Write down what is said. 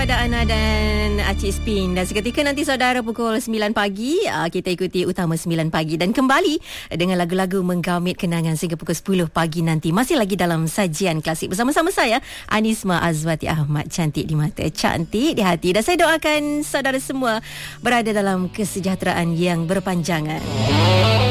kepada Ana dan Acik Spin. Dan seketika nanti saudara pukul 9 pagi kita ikuti Utama 9 pagi dan kembali dengan lagu-lagu menggamit kenangan sehingga pukul 10 pagi nanti. Masih lagi dalam sajian klasik bersama-sama saya Anisma Azwati Ahmad. Cantik di mata, cantik di hati. Dan saya doakan saudara semua berada dalam kesejahteraan yang berpanjangan.